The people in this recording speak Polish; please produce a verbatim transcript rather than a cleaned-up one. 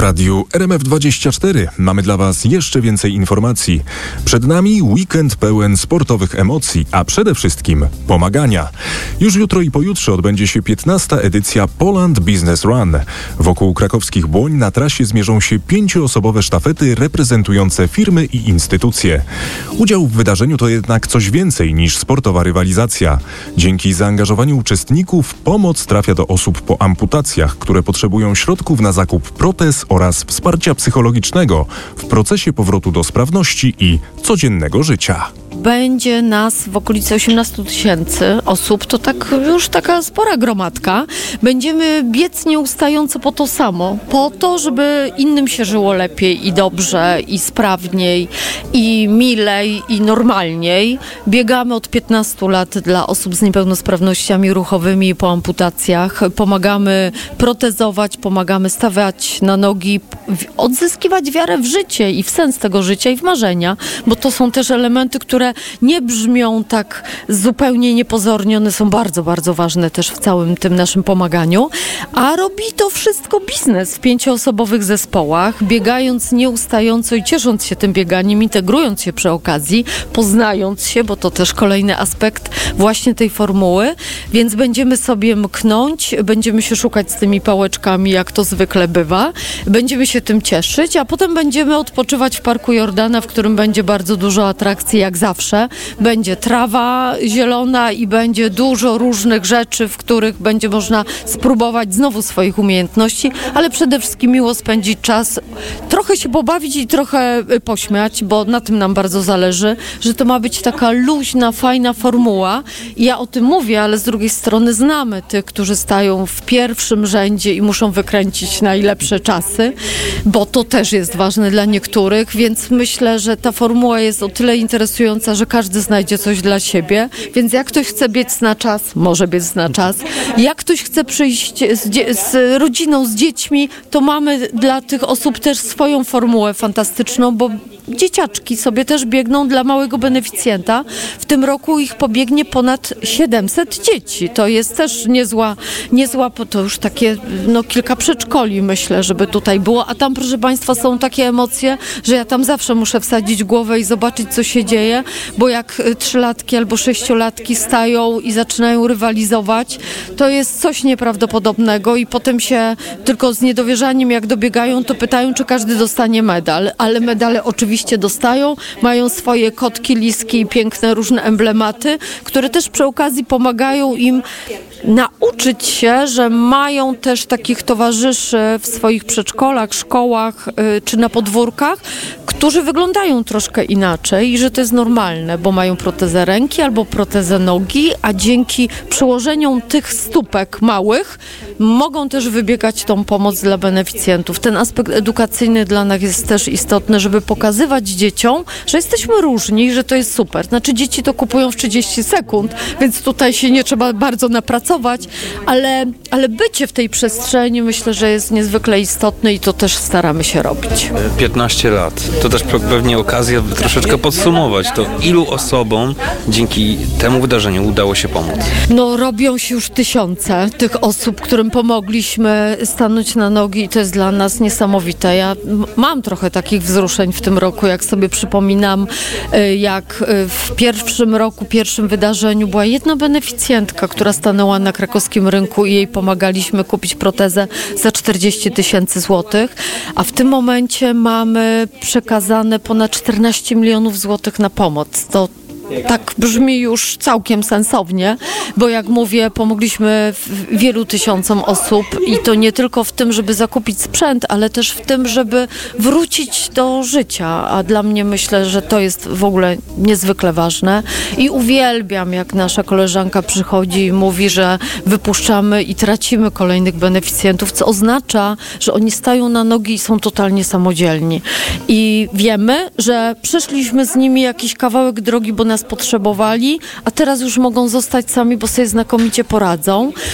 radiu R M F dwadzieścia cztery mamy dla Was jeszcze więcej informacji. Przed nami weekend pełen sportowych emocji, a przede wszystkim pomagania. Już jutro i pojutrze odbędzie się piętnasta edycja Poland Business Run. Wokół krakowskich Błoń na trasie zmierzą się pięcioosobowe sztafety reprezentujące firmy i instytucje. Udział w wydarzeniu to jednak coś więcej niż sportowa rywalizacja. Dzięki zaangażowaniu uczestników pomoc trafia do osób po amputacjach, które potrzebują środków na zakup protez oraz wsparcia psychologicznego w procesie powrotu do sprawności i codziennego życia. Będzie nas w okolicy osiemnaście tysięcy osób, to tak już taka spora gromadka. Będziemy biec nieustająco po to samo, po to, żeby innym się żyło lepiej i dobrze, i sprawniej, i milej, i normalniej. Biegamy od piętnastu lat dla osób z niepełnosprawnościami ruchowymi po amputacjach. Pomagamy protezować, pomagamy stawiać na nogi, odzyskiwać wiarę w życie i w sens tego życia i w marzenia, bo to są też elementy, które nie brzmią tak zupełnie niepozornie, one są bardzo, bardzo ważne też w całym tym naszym pomaganiu, a robi to wszystko biznes w pięcioosobowych zespołach, biegając nieustająco i ciesząc się tym bieganiem, integrując się przy okazji, poznając się, bo to też kolejny aspekt właśnie tej formuły, więc będziemy sobie mknąć, będziemy się szukać z tymi pałeczkami, jak to zwykle bywa, będziemy się tym cieszyć, a potem będziemy odpoczywać w Parku Jordana, w którym będzie bardzo dużo atrakcji, jak zawsze. Będzie trawa zielona i będzie dużo różnych rzeczy, w których będzie można spróbować znowu swoich umiejętności, ale przede wszystkim miło spędzić czas, trochę się pobawić i trochę pośmiać, bo na tym nam bardzo zależy, że to ma być taka luźna, fajna formuła. I ja o tym mówię, ale z drugiej strony znamy tych, którzy stają w pierwszym rzędzie i muszą wykręcić najlepsze czasy, bo to też jest ważne dla niektórych, więc myślę, że ta formuła jest o tyle interesująca, że każdy znajdzie coś dla siebie, więc jak ktoś chce biec na czas, może biec na czas. Jak ktoś chce przyjść z, dzie- z rodziną, z dziećmi, to mamy dla tych osób też swoją formułę fantastyczną, bo dzieciaczki sobie też biegną dla małego beneficjenta. W tym roku ich pobiegnie ponad siedemset dzieci. To jest też niezła, niezła, to już takie no, kilka przedszkoli myślę, żeby tutaj było. A tam, proszę Państwa, są takie emocje, że ja tam zawsze muszę wsadzić głowę i zobaczyć, co się dzieje, bo jak trzylatki albo sześciolatki stają i zaczynają rywalizować, to jest coś nieprawdopodobnego i potem się tylko z niedowierzaniem, jak dobiegają, to pytają, czy każdy dostanie medal. Ale medale oczywiście dostają, mają swoje kotki, liski i piękne różne emblematy, które też przy okazji pomagają im nauczyć się, że mają też takich towarzyszy w swoich przedszkolach, szkołach y, czy na podwórkach, którzy wyglądają troszkę inaczej i że to jest normalne, bo mają protezę ręki albo protezę nogi, a dzięki przyłożeniom tych stópek małych mogą też wybiegać tą pomoc dla beneficjentów. Ten aspekt edukacyjny dla nas jest też istotny, żeby pokazywać dzieciom, że jesteśmy różni i że to jest super. Znaczy dzieci to kupują w trzydzieści sekund, więc tutaj się nie trzeba bardzo napracować, ale, ale bycie w tej przestrzeni myślę, że jest niezwykle istotne i to też staramy się robić. piętnaście lat. To też pewnie okazja troszeczkę podsumować to, ilu osobom dzięki temu wydarzeniu udało się pomóc. No robią się już tysiące tych osób, którym pomogliśmy stanąć na nogi i to jest dla nas niesamowite. Ja m- mam trochę takich wzruszeń w tym roku, jak sobie przypominam, y, jak y, w pierwszym roku, pierwszym wydarzeniu była jedna beneficjentka, która stanęła na krakowskim rynku i jej pomagaliśmy kupić protezę za czterdzieści tysięcy złotych, a w tym momencie mamy przekazane ponad czternaście milionów złotych na pomoc. To tak brzmi już całkiem sensownie, bo jak mówię, pomogliśmy wielu tysiącom osób i to nie tylko w tym, żeby zakupić sprzęt, ale też w tym, żeby wrócić do życia, a dla mnie myślę, że to jest w ogóle niezwykle ważne i uwielbiam, jak nasza koleżanka przychodzi i mówi, że wypuszczamy i tracimy kolejnych beneficjentów, co oznacza, że oni stają na nogi i są totalnie samodzielni i wiemy, że przeszliśmy z nimi jakiś kawałek drogi, bo nas potrzebowali, a teraz już mogą zostać sami, bo sobie znakomicie poradzą.